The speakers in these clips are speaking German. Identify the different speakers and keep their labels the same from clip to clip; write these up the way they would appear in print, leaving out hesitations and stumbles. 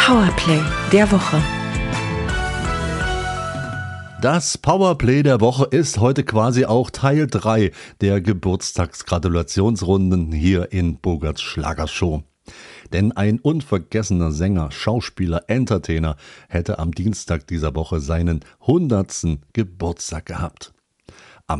Speaker 1: Powerplay der Woche.
Speaker 2: Das Powerplay der Woche ist heute quasi auch Teil 3 der Geburtstagsgratulationsrunden hier in Bogarts Schlagershow. Denn ein unvergessener Sänger, Schauspieler, Entertainer hätte am Dienstag dieser Woche seinen 100. Geburtstag gehabt. Am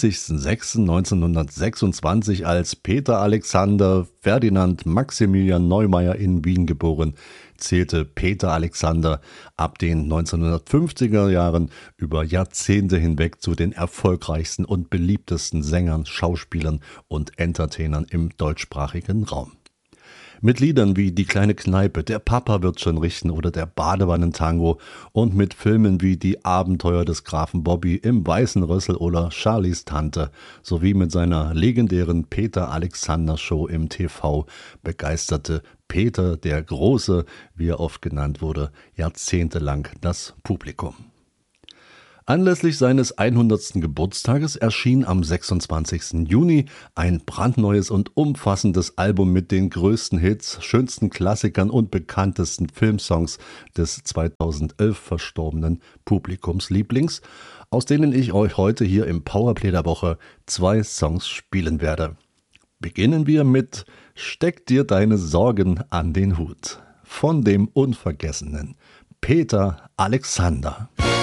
Speaker 2: 30.06.1926 als Peter Alexander Ferdinand Maximilian Neumeier in Wien geboren, zählte Peter Alexander ab den 1950er Jahren über Jahrzehnte hinweg zu den erfolgreichsten und beliebtesten Sängern, Schauspielern und Entertainern im deutschsprachigen Raum. Mit Liedern wie Die kleine Kneipe, Der Papa wird schon richten oder Der Badewannentango und mit Filmen wie Die Abenteuer des Grafen Bobby im Weißen Rössel oder Charlies Tante sowie mit seiner legendären Peter Alexander Show im TV begeisterte Peter der Große, wie er oft genannt wurde, jahrzehntelang das Publikum. Anlässlich seines 100. Geburtstages erschien am 26. Juni ein brandneues und umfassendes Album mit den größten Hits, schönsten Klassikern und bekanntesten Filmsongs des 2011 verstorbenen Publikumslieblings, aus denen ich euch heute hier im Powerplay der Woche 2 Songs spielen werde. Beginnen wir mit Steck dir deine Sorgen an den Hut von dem unvergessenen Peter Alexander.